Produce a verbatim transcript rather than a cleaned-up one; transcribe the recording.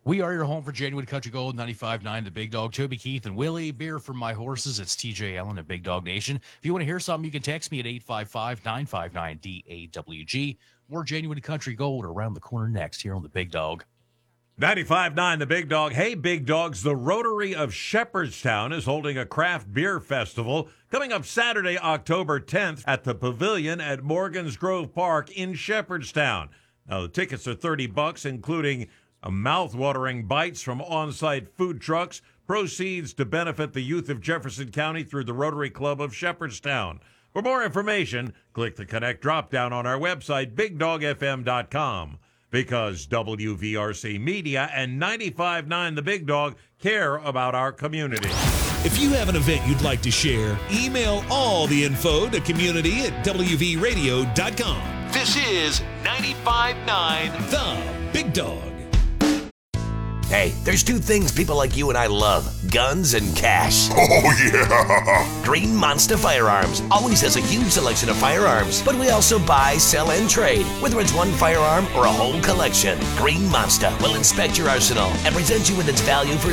We are your home for Genuine Country Gold, ninety-five point nine The Big Dog. Toby Keith and Willie. Beer from my horses. It's T J Allen at Big Dog Nation. If you want to hear something, you can text me at eight five five, nine five nine, D A W G. More Genuine Country Gold around the corner next here on The Big Dog. ninety-five point nine The Big Dog. Hey, Big Dogs, the Rotary of Shepherdstown is holding a craft beer festival coming up Saturday, October tenth at the Pavilion at Morgan's Grove Park in Shepherdstown. Now, the tickets are thirty bucks, including a mouth-watering bites from on-site food trucks, proceeds to benefit the youth of Jefferson County through the Rotary Club of Shepherdstown. For more information, click the Connect drop-down on our website, big dog f m dot com. Because W V R C Media and ninety-five point nine The Big Dog care about our community. If you have an event you'd like to share, email all the info to community at w v radio dot com. This is ninety-five point nine The Big Dog. Hey, there's two things people like you and I love, guns and cash. Oh, yeah! Green Monster Firearms always has a huge selection of firearms, but we also buy, sell, and trade, whether it's one firearm or a whole collection. Green Monster will inspect your arsenal and present you with its value for